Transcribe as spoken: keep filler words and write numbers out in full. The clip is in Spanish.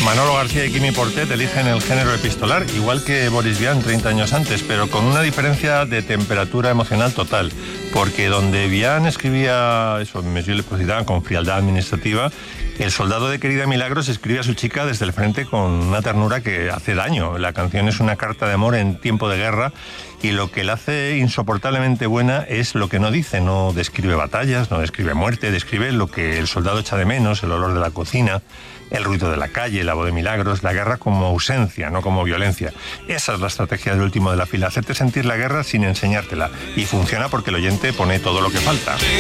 Manolo García y Quimi Portet eligen el género epistolar, igual que Boris Vian treinta años antes, pero con una diferencia de temperatura emocional total. Porque donde Vian escribía eso, Monsieur le Président, con frialdad administrativa, el soldado de Querida Milagros escribe a su chica desde el frente con una ternura que hace daño. La canción es una carta de amor en tiempo de guerra y lo que la hace insoportablemente buena es lo que no dice. No describe batallas, no describe muerte, describe lo que el soldado echa de menos, el olor de la cocina, el ruido de la calle, la voz de Milagros, la guerra como ausencia, no como violencia. Esa es la estrategia del último de la fila, hacerte sentir la guerra sin enseñártela. Y funciona porque el oyente pone todo lo que falta.